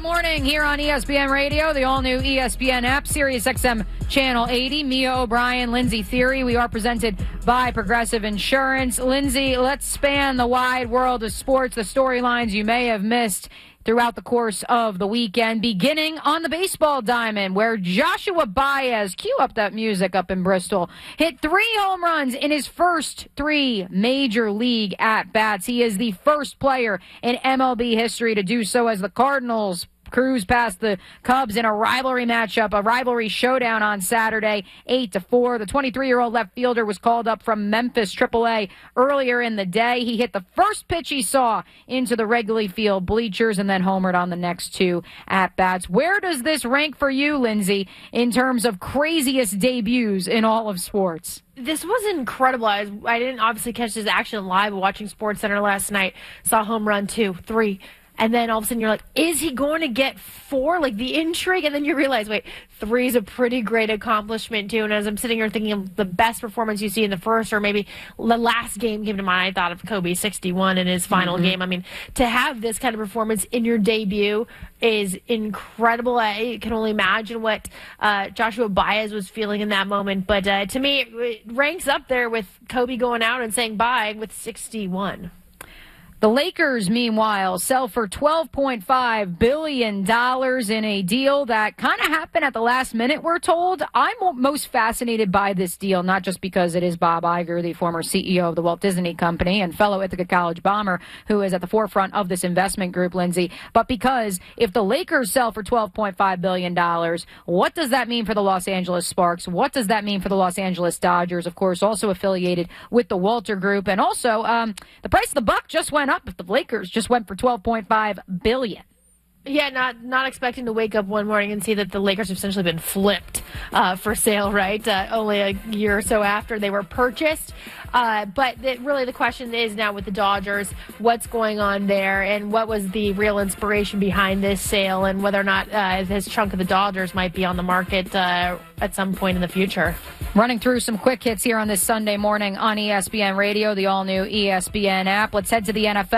morning here on ESPN Radio, the all-new ESPN app, Sirius XM Channel 80. Mia O'Brien, Lindsey Theory. We are presented by Progressive Insurance. Lindsey, let's span the wide world of sports, the storylines you may have missed throughout the course of the weekend, beginning on the baseball diamond, where Joshua Baez, cue up that music up in Bristol, hit 3 home runs in his first 3 major league at-bats. He is the first player in MLB history to do so, as the Cardinals cruise past the Cubs in a rivalry matchup, a rivalry showdown on Saturday, 8-4. The 23-year-old left fielder was called up from Memphis AAA earlier in the day. He hit the first pitch he saw into the Wrigley Field bleachers and then homered on the next 2 at-bats. Where does this rank for you, Lindsey, in terms of craziest debuts in all of sports? This was incredible. I didn't obviously catch this action live, but watching SportsCenter last night, saw home run 2, 3. And then all of a sudden you're like, is he going to get 4? Like the intrigue. And then you realize, wait, 3 is a pretty great accomplishment too. And as I'm sitting here thinking of the best performance you see in the first, or maybe the last game came to mind, I thought of Kobe 61 in his final game. I mean, to have this kind of performance in your debut is incredible. I can only imagine what Joshua Baez was feeling in that moment. But to me, it ranks up there with Kobe going out and saying bye with 61. The Lakers, meanwhile, sell for $12.5 billion in a deal that kind of happened at the last minute, we're told. I'm most fascinated by this deal, not just because it is Bob Iger, the former CEO of the Walt Disney Company and fellow Ithaca College bomber, who is at the forefront of this investment group, Lindsey, but because if the Lakers sell for $12.5 billion, what does that mean for the Los Angeles Sparks? What does that mean for the Los Angeles Dodgers, of course, also affiliated with the Walter Group? And also, the price of the buck just went up if the Lakers just went for $12.5 billion. Yeah, not expecting to wake up one morning and see that the Lakers have essentially been flipped for sale, right? Only a year or so after they were purchased. But really the question is now with the Dodgers, what's going on there and what was the real inspiration behind this sale, and whether or not this chunk of the Dodgers might be on the market at some point in the future. Running through some quick hits here on this Sunday morning on ESPN Radio, the all-new ESPN app. Let's head to the NFL.